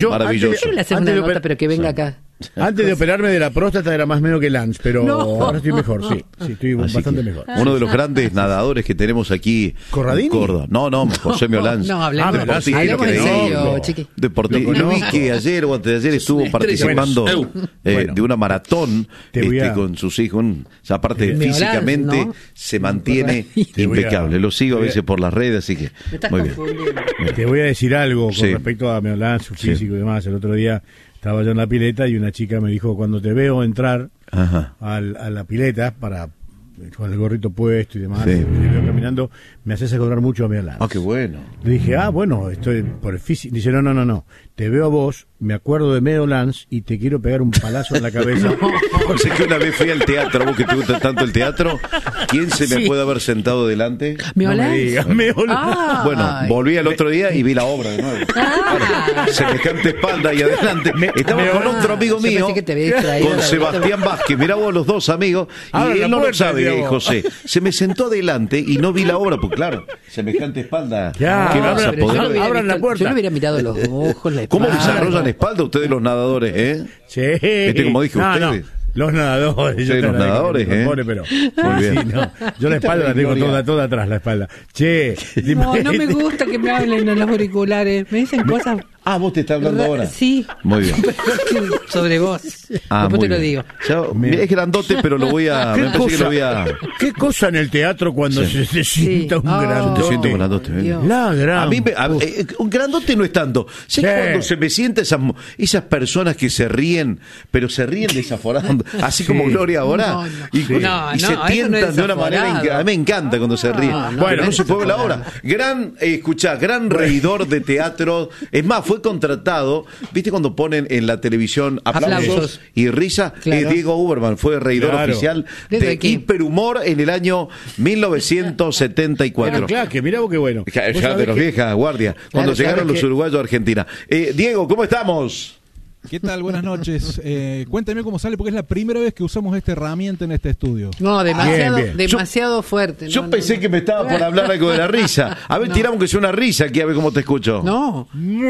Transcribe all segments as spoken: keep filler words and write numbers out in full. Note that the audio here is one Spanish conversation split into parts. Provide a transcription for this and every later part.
Yo, maravilloso. Antes, le haces una nota, pero que venga acá. Antes de operarme de la próstata era más menos que Lance, pero No. ahora estoy mejor, sí, sí, estoy Así bastante que, mejor. uno de los grandes nadadores que tenemos aquí ¿Corradini? en Córdoba. No, no, José Meolans. No, hablemos, Ah, deportista hablemos en increíble. serio, chiqui. Deportista. Lo Lo vi conozco. que ayer o antes de ayer estuvo una estrella. participando Bueno, eh, bueno. de una maratón Te voy este, a- con sus hijos. Un- o sea, aparte Meolans, físicamente ¿no? se mantiene Te voy a- impecable. Lo sigo a veces por las redes, así que Me estás muy bien. confundiendo. Te voy a decir algo con Sí. respecto a Meolán, su Sí. físico y demás. El otro día estaba yo en la pileta y una chica me dijo, cuando te veo entrar Ajá. al, a la pileta para con el gorrito puesto y demás, Sí. te veo caminando, me haces acordar mucho a Meolán. Ah, qué bueno. Le dije, ah, bueno, estoy por el físico. Dice, no, no, no, no. Te veo a vos, me acuerdo de Meolans y te quiero pegar un palazo en la cabeza. O sea que una vez fui al teatro, vos que te gusta tanto el teatro, ¿quién se me Sí. puede haber sentado delante? ¿Me No me olás? digas, Meolans. Ah. Bueno, Ay. volví al otro día y vi la obra de nuevo. Claro, semejante espalda y adelante. Estaba me- con otro amigo Yo mío, pensé que te había distraído, con la Sebastián Vázquez. Mirá vos los dos amigos. Y Abran la él no lo puerta, sabe, Diego. José. Se me sentó adelante y no vi la obra, porque claro, semejante espalda. Ya, ¿Qué abran- vas a Pero yo poder no ver? hubiera Abran la visto- puerta. Yo no hubiera mirado los ojos, la ¿Cómo espalda. desarrollan espalda ustedes los nadadores, eh? Sí. Viste como dije, no, ustedes. No. Los nadadores. Sí, yo los te la- nadadores, me ¿eh? pone, pero, Muy bien. sí, no. Yo la espalda la tengo Gloria. toda, toda atrás, la espalda. Che, No, no me gusta que me hablen en los auriculares. Me dicen cosas. Ah, vos te estás hablando ra- ahora. Sí. Muy bien. Sobre vos. Ah, Después muy te lo bien. digo. Ya, mirá, es grandote, pero lo voy a. ¿Qué Me parece que cosa, lo voy a. ¿Qué cosa en el teatro cuando Sí. se, se sienta un Ah, grandote? Te siento grandote, ¿eh? Dios. La gran. A mí, me- a- eh, un grandote no es tanto. Sé que Sí. cuando se me sienta esas, mo- esas personas que se ríen, pero se ríen desaforando, así como Sí. Gloria ahora, No, no. y, Sí. y No, se no, eso tientan no es de una manera. desaforado. inca- A mí me encanta cuando se ríen. no, Bueno, no no es se puede ver la desaforado. obra. Gran, eh, escuchá, gran reidor de teatro. Es más, fue contratado. ¿Viste cuando ponen en la televisión aplausos, Aplausos. y risa? Claro. Eh, Diego Uberman fue reidor Claro. oficial ¿Desde de qué? Hiperhumor en el año mil novecientos setenta y cuatro. Bueno, claro, que mirá vos qué bueno. Ya, Vos ya sabés de los que- viejas guardia, cuando Claro, llegaron sabes los que- uruguayos a Argentina. Eh, Diego, ¿cómo estamos? ¿Qué tal? Buenas noches. Eh, cuéntame cómo sale, porque es la primera vez que usamos esta herramienta en este estudio. No, demasiado, Bien, bien. demasiado fuerte. Yo no, no, pensé no. que me estaba por hablar algo de la risa. A ver, No. tiramos que sea una risa aquí, a ver cómo te escucho. No.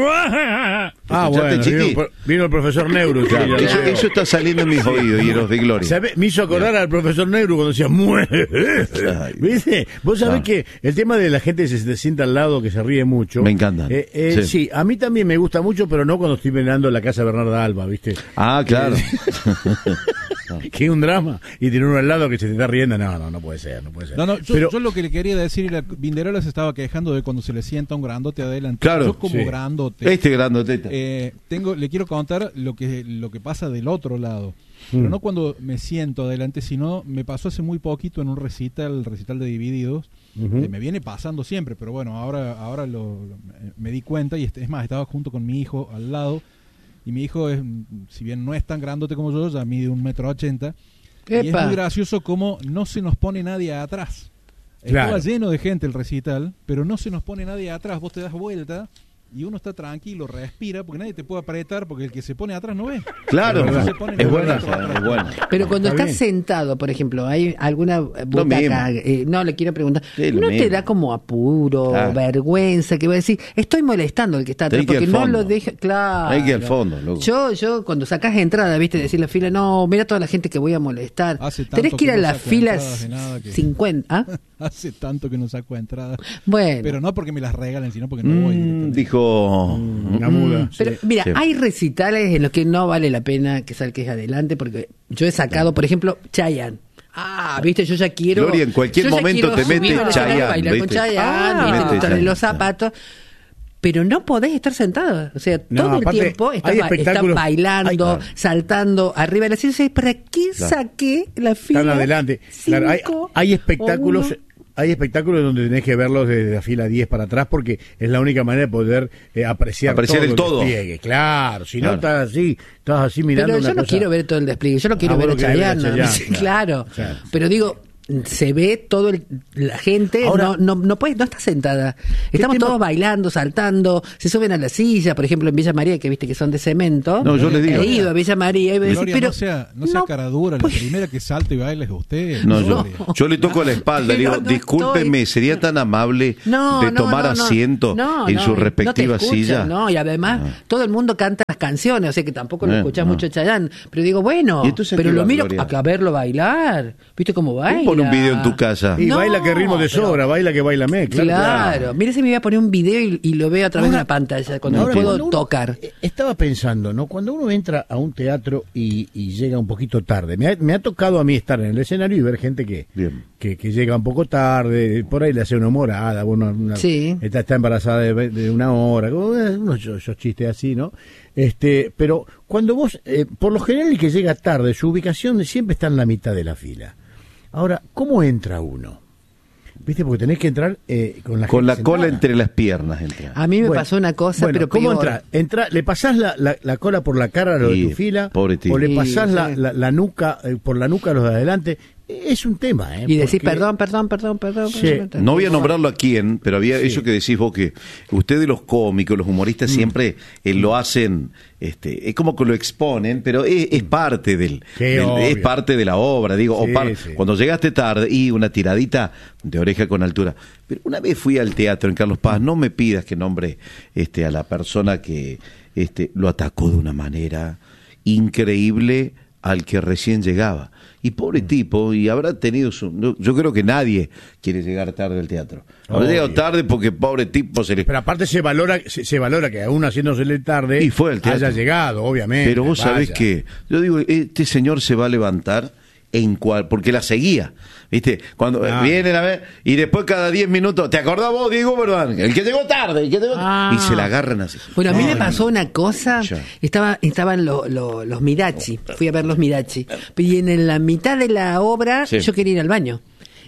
Ah, ¿Escuchaste, bueno, Chiqui? vino, vino el profesor Neuro. sí, Claro, ya eso, lo veo. eso está saliendo en mis oídos y en los de Gloria. ¿Sabe? Me hizo acordar al profesor Neuro cuando decía muere. ¿Viste? Vos sabés Ah. que el tema de la gente que se, se sienta al lado, que se ríe mucho. Me encanta. Eh, eh, Sí. sí. a mí también me gusta mucho, pero no cuando estoy mirando la casa de Bernarda Alba, ¿viste? Ah, claro. Que es un drama. Y tener uno al lado que se te está riendo. No, no, no puede ser, no puede ser. No, no, yo, pero, yo lo que le quería decir era, Vinderola se estaba quejando de cuando se le sienta un grandote adelante. Claro, Yo como sí. grandote, Este grandoteta. eh, tengo, le quiero contar lo que, lo que pasa del otro lado. Pero Mm. no cuando me siento adelante, sino me pasó hace muy poquito en un recital, el recital de Divididos. Ujú. Eh, me viene pasando siempre, pero bueno, ahora ahora lo, lo- me- me di cuenta y este- es más, estaba junto con mi hijo al lado y mi hijo, es, si bien no es tan grandote como yo, ya mide un metro ochenta y es Epa. muy gracioso como no se nos pone nadie atrás. Estaba Claro. lleno de gente el recital, pero no se nos pone nadie atrás. Vos te das vuelta y uno está tranquilo, respira, porque nadie te puede apretar, porque el que se pone atrás no ve. Claro, Es verdad. Se pone es los buena, brazos atrás. es buena. Pero cuando Está estás bien. sentado, por ejemplo, hay alguna butaca, mismo. eh, no le quiero preguntar, Sí, lo ¿no te mismo. da como apuro, Claro. vergüenza, que va a decir, estoy molestando al que está atrás, Hay que ir porque al no fondo. lo deja, claro. Hay que ir al fondo, loco. Yo, yo, cuando sacás entrada, viste, decir la fila, no, mira toda la gente que voy a molestar. Hace tanto Tenés que ir que a no las saco filas entradas de nada que- cincuenta. ¿Ah? Hace tanto que no saco entradas. Bueno. Pero no porque me las regalen, sino porque no voy. Mm, directamente. dijo. Una muda. Pero sí. mira, Sí. hay recitales en los que no vale la pena que salques adelante, porque yo he sacado, por ejemplo, Chayanne. Ah, viste, yo ya quiero. Gloria, en cualquier yo ya momento quiero te subir mete al escenario, Chayanne, bailar con ¿viste? Chayanne, Ah, viste, mete mostrarle Chayanne, los zapatos. Pero no podés estar sentado. O sea, No, todo el aparte, tiempo estás, hay ba- estás espectáculos- bailando, hay- claro. saltando arriba de la silla. ¿Para qué saqué la fila? Están adelante. Claro, hay, cinco hay o espectáculos. uno? Hay espectáculos donde tenés que verlos desde la fila diez para atrás porque es la única manera de poder eh, apreciar, Apreciar el todo. despliegue. Claro, si Claro. no estás así, estás así mirando Pero una yo no cosa- quiero ver todo el despliegue, yo lo quiero Ah, ver a vos lo querés ver a Chayanne. Chayanne, claro. claro. Pero digo, se ve todo el, la gente, Ahora, no, no, no puede, no está sentada. Estamos tema? todos bailando, saltando, se suben a la silla, por ejemplo en Villa María, que viste que son de cemento. No, yo les digo. He ido a Villa María y me Gloria, decís, pero no sea, no sea no, cara dura, pues- la primera que salta y baila es usted. No, yo, Gloria. yo le toco la espalda, le digo, Pero no discúlpeme, estoy- ¿sería tan amable No, de no, tomar no, no. asiento No, en no, su no te respectiva escuchan, silla? No, y además Ah. todo el mundo canta las canciones, o sea que tampoco lo Eh, escuchás no. mucho Chayanne. Pero digo, bueno, ¿Y entonces a pero qué lo va, miro Gloria? a, a verlo bailar. ¿Viste cómo baila? Pon un video en tu casa. Y No, baila que ritmo de pero- sobra, baila que baila me, claro. Claro, mira si me voy a poner un video y, y lo veo a través Ahora- de una pantalla, cuando Ahora, puedo cuando uno- tocar. eh, Estaba pensando, ¿no? Cuando uno entra a un teatro y, y llega un poquito tarde, me ha, me ha tocado a mí estar en el escenario y ver gente que, Bien. que, que llega un poco tarde, por ahí le hace una morada, bueno, una- Sí. está, está embarazada de, ve- de una hora, como, eh, unos esos esos chistes así, ¿no? Este, pero cuando vos, eh, por lo general el que llega tarde, su ubicación siempre está en la mitad de la fila. Ahora, ¿cómo entra uno? ¿Viste? Porque tenés que entrar eh, con la Con gente la cola sentada. entre las piernas entra. A mí me Bueno, pasó una cosa, bueno, pero ¿cómo peor. entra? Entra, ¿le pasás la, la, la cola por la cara a los Sí, de tu fila? pobre tío. ¿O le Sí, pasás la, sí. la, la nuca eh, por la nuca a los de adelante? Es un tema, ¿eh? Y decís, Porque- perdón, perdón, perdón, perdón. Sí. perdón. No voy a nombrarlo a quién, pero había Sí. eso que decís vos, que ustedes los cómicos, los humoristas siempre eh, lo hacen, este, es como que lo exponen, pero es, es parte del, Sí, del- es obvio. parte de la obra, digo, Sí, o par- sí. cuando llegaste tarde y una tiradita de oreja con altura. Pero una vez fui al teatro en Carlos Paz, no me pidas que nombre este a la persona que este lo atacó de una manera increíble al que recién llegaba. Y pobre tipo, y habrá tenido su... no, yo creo que nadie quiere llegar tarde al teatro. Habrá Obvio. llegado tarde porque pobre tipo se le... Pero aparte se valora se, se valora que aún haciéndosele tarde Y fue al teatro. haya llegado, obviamente. Pero vos sabés vaya. que... Yo digo, este señor se va a levantar en cual... Porque la seguía, ¿viste? Cuando Ah. vienen a ver... Y después cada diez minutos... ¿Te acordás vos, Diego Perdón? El que llegó tarde, el que llegó... Ah. Y se la agarran así. Bueno, a mí me Ay, pasó una cosa, Ya. estaba, estaban lo- lo- los Mirachi, fui a ver los Mirachi, y en la mitad de la obra Sí. yo quería ir al baño.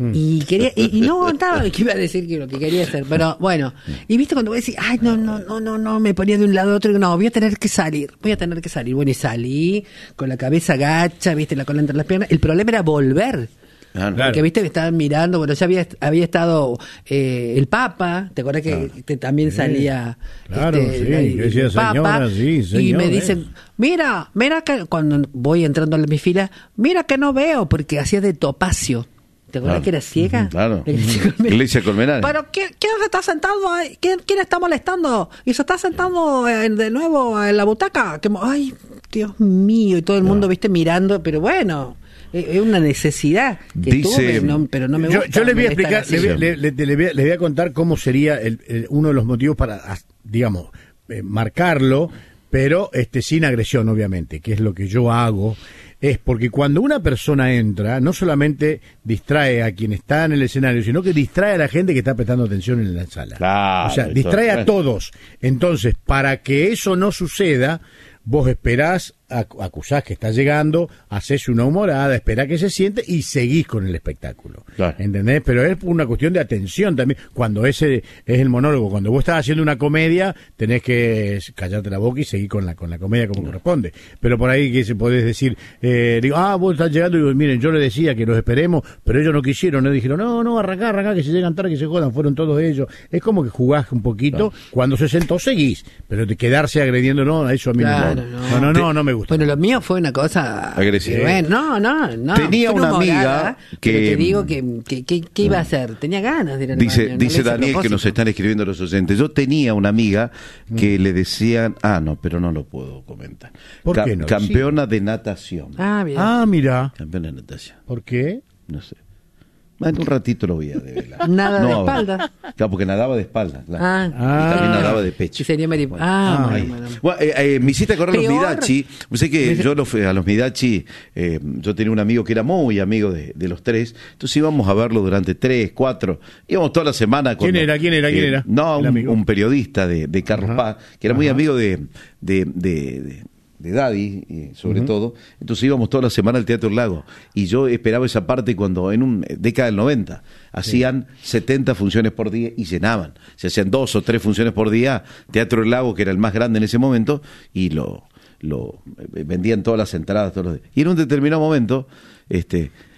Y quería, y, y no aguantaba, que iba a decir que lo que quería hacer, pero bueno, y viste cuando voy a decir, ay, no, no, no, no, no, me ponía de un lado a otro, y no, voy a tener que salir, voy a tener que salir. Bueno, y salí con la cabeza gacha, viste, la cola entre las piernas, el problema era volver. Ah, no. Claro. Porque viste me estaban mirando, bueno, ya había, había estado eh, el Papa, ¿te acuerdas que, que también salía Claro, este, sí, la- que decía, el Papa? "Señora, sí, y señor, me eh". dicen, mira, mira que cuando voy entrando a mi fila, mira que no veo, porque hacía de topacio. ¿Te acuerdas Claro. que era ciega? Ujú, claro. La iglesia Colmenares. Iglesia Colmenares. Pero ¿quién, quién se está sentado ahí? ¿Quién, quién está molestando? Y se está sentando eh, de nuevo en la butaca. Que mo- Ay, Dios mío, y todo el mundo, viste, mirando, pero bueno, es es una necesidad que Dice- tuve, no- pero no me yo, gusta. yo les voy a molestar explicar, así. le voy, a- le- le- le voy a- les voy a contar cómo sería el- el- uno de los motivos para, as- digamos, eh, marcarlo, pero este sin agresión, obviamente, que es lo que yo hago. Es porque cuando una persona entra, no solamente distrae a quien está en el escenario, sino que distrae a la gente que está prestando atención en la sala. Claro, o sea, y distrae todo. a todos. Entonces, para que eso no suceda, vos esperás, ac- acusás que está llegando, haces una humorada, esperás que se siente y seguís con el espectáculo. Claro. ¿Entendés? Pero es una cuestión de atención también. Cuando ese es el monólogo, cuando vos estás haciendo una comedia, tenés que callarte la boca y seguir con la con la comedia como corresponde. Pero por ahí que se podés decir, eh, digo, ah, vos estás llegando y digo, miren, yo les decía que los esperemos, pero ellos no quisieron, no dijeron, no, no, arrancá, arrancá, que si llegan tarde, que se jodan, fueron todos ellos. Es como que jugás un poquito, cuando se sentó seguís, pero de quedarse agrediendo, no, eso a mí Claro, no, no. no, no, no, no me gusta. Bueno, lo mío fue una cosa Agresiva. que, bueno, no, no, no. Tenía fue una humorada, amiga pero que- te digo que, que, que- que iba a hacer. Tenía ganas de ir al Dice, baño, no dice lo hice a Daniel que propósito. nos están escribiendo los oyentes. Yo tenía una amiga que le decían, ah, no, pero no lo puedo comentar. ¿Por Ca- qué no? Campeona de natación. Ah, bien. Ah, mira, Campeona de natación. ¿por qué? No sé. Bueno, un ratito lo voy a develar. Nada de ahora. espalda. Claro, porque nadaba de espalda. Claro. Ah. Y también nadaba de pecho. Y sería Mari- Ah, Ay. bueno, bueno. Bueno, eh, eh, me hiciste acordar los Peor. Midachi. Sé que yo los, a los Midachi, eh, yo tenía un amigo que era muy amigo de, de los tres. Entonces íbamos a verlo durante tres, cuatro. Íbamos toda la semana. ¿Quién cuando- era? ¿Quién era? ¿Quién eh, era? No, El un, amigo. un periodista de, de Carlos Ajá. Paz, que era muy Ajá. amigo de, de, de, de- de Daddy, eh, sobre todo. Entonces íbamos toda la semana al Teatro Lago. Y yo esperaba esa parte cuando en un década del noventa hacían setenta funciones por día y llenaban. Se hacían dos o tres funciones por día, Teatro del Lago, que era el más grande en ese momento, y lo, lo eh, vendían todas las entradas todos los días. Y en un determinado momento, este,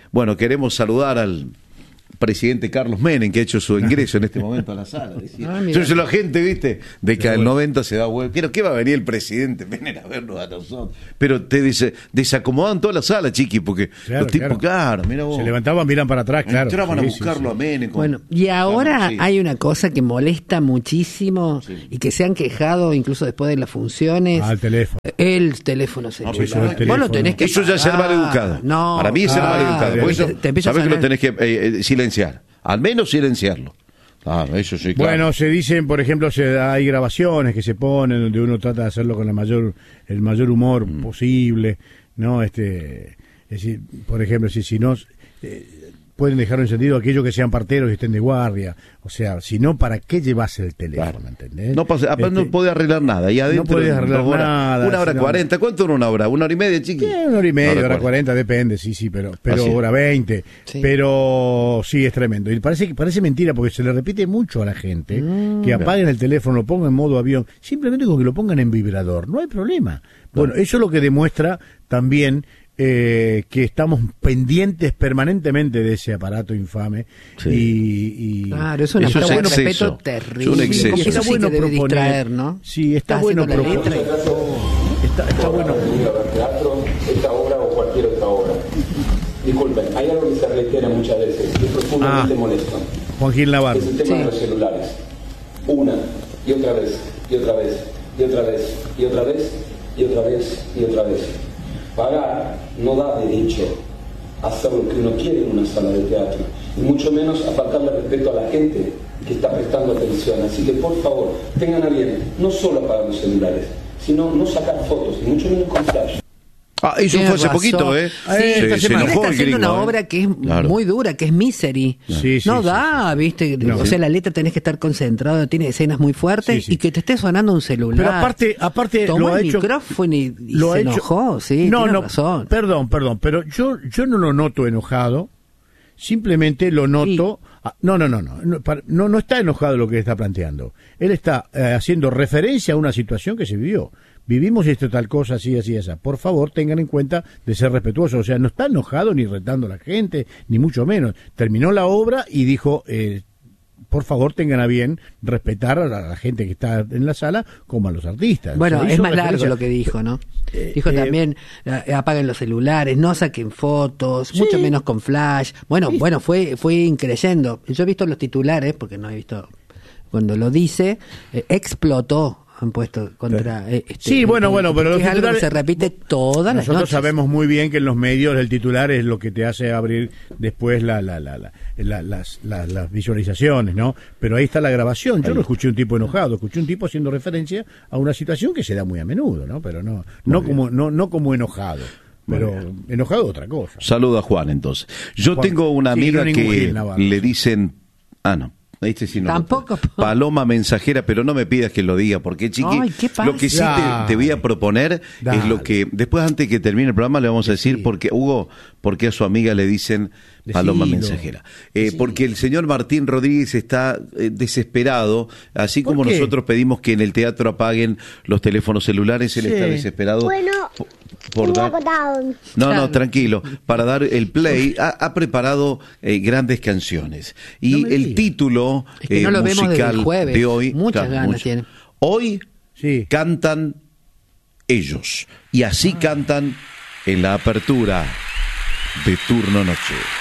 Bueno, queremos saludar al presidente Carlos Menem, que ha hecho su ingreso en este momento a la sala. Ah, Yo soy la gente, ¿viste? De que al noventa se da vuelta. Pero ¿qué va a venir el presidente Menem a vernos a nosotros? Pero te dice, desacomodaban toda la sala, chiqui, porque Claro, los tipos, claro. claro, mira vos. Se levantaban, miran para atrás, claro. Entraban Sí, a sí, buscarlo sí. a Menem. con- Bueno, y ahora Claro, sí. hay una cosa que molesta muchísimo Sí. y que se han quejado incluso después de las funciones. Al teléfono. El teléfono celular. pero eso del Vos lo teléfono. tenés que Eso ya es ser pagar. maleducado. No. Para mí es ser Ah, maleducado. Porque te- eso, te empieza a sabés que lo sonar. tenés que eh, eh, silenciar. Al menos silenciarlo. Ah, eso sí, claro. Bueno, se dicen, por ejemplo, se hay grabaciones que se ponen donde uno trata de hacerlo con la mayor, el mayor humor Mm. posible, ¿no? Este, es decir, por ejemplo, si, si no, eh, pueden dejar encendido aquellos que sean parteros y estén de guardia. O sea, si no, ¿para qué llevas el teléfono? Claro. ¿Entendés? No, pasa, aparte Este, no puede arreglar nada. Y adentro, podés arreglar dos horas, nada, Una hora sino- cuarenta. ¿Cuánto dura una hora? ¿Una hora y media, chiqui? Sí, una hora y media, hora cuarenta. cuarenta, depende, sí, sí, pero, pero Así es. hora veinte. Sí. Pero sí, es tremendo. Y parece, parece mentira porque se le repite mucho a la gente Mm. que apaguen el teléfono, lo pongan en modo avión, simplemente con que lo pongan en vibrador, no hay problema. Bueno, eso es lo que demuestra también eh, que estamos pendientes permanentemente de ese aparato infame. Sí. Y, y Claro, es una Eso falta es de exceso. respeto terrible. Es un exceso. Eso Está sí bueno que debe proponer, distraer, ¿no? sí, está Estás bueno haciendo la proponer. letra y- Está, está bueno. Venido a ver teatro, esta obra o cualquier otra obra. Disculpen, hay algo que se reitera muchas veces y es profundamente Ah. molesto. Joaquín Navarro. Es el tema Sí. de los celulares. Una y otra vez, y otra vez, y otra vez, y otra vez, y otra vez, y otra vez. Pagar no da derecho a hacer lo que uno quiere en una sala de teatro, y mucho menos a faltarle respeto a la gente que está prestando atención. Así que por favor, tengan a bien no solo apagar los celulares, sino no sacar fotos, y mucho menos con flash. Ah, eso Tienes fue hace razón. poquito, ¿eh? Sí, se, esta se semana enojó está el haciendo gringo, una ¿eh? obra que es Claro. muy dura, que es Misery. Sí, sí, no sí, da, viste, No. o sea, la letra tenés que estar concentrado, tiene escenas muy fuertes Sí, sí. y que te esté sonando un celular. Pero aparte, aparte Tomó lo ha el hecho, micrófono y, y lo se ha hecho- enojó, sí, no, tiene no, razón. Perdón, perdón, pero yo, yo no lo noto enojado. Simplemente lo noto. ah, No, no, no, no, no, para- no, no está enojado lo que está planteando. Él está eh, haciendo referencia a una situación que se vivió. Vivimos esto tal cosa, así, así, así. Por favor, tengan en cuenta de ser respetuosos. O sea, no está enojado ni retando a la gente, ni mucho menos. Terminó la obra y dijo, eh, por favor, tengan a bien respetar a la, a la gente que está en la sala como a los artistas. Bueno, O sea, es hizo más largo referencia- lo que dijo, ¿no? Eh, Dijo eh, también, eh, apaguen los celulares, no saquen fotos, Sí. mucho menos con flash. Bueno, bueno, fue fue increyendo. Yo he visto los titulares, porque no he visto cuando lo dice, eh, explotó, han puesto contra... eh, este, Sí, bueno, el- bueno, pero que los es algo que titulares- se repite todas las Nosotros noches. sabemos muy bien que en los medios el titular es lo que te hace abrir después la, la, la, la- la- las, la- las visualizaciones, ¿no? Pero ahí está la grabación. Yo no escuché un tipo enojado, escuché un tipo haciendo referencia a una situación que se da muy a menudo, ¿no? Pero no, no como, no, no como enojado. Pero enojado otra cosa. Saluda a Juan, entonces. Yo Juan. tengo una Sí, amiga no ningún que Gil Navarro. le dicen... Ah, no. Este sí no lo- Tampoco. Paloma mensajera, pero no me pidas que lo diga, porque chiqui, Ay, ¿qué pasa? lo que sí te, Dale. te voy a proponer Dale. es lo que después antes que termine el programa le vamos a decir porque Hugo, porque a su amiga le dicen Paloma Decilo. mensajera, eh, porque el señor Martín Rodríguez está eh, desesperado, así ¿Por como qué? nosotros pedimos que en el teatro apaguen los teléfonos celulares, él Sí. está desesperado. Bueno, por- por tenía dar- acotado. no, Claro. no, tranquilo. Para dar el play, ha, ha preparado eh, grandes canciones. Y No me el digas. título Es que eh, no lo vemos desde el musical jueves. de hoy. Muchas ganas tiene. Hoy Sí. cantan ellos. Y así cantan en la apertura de Turno Noche.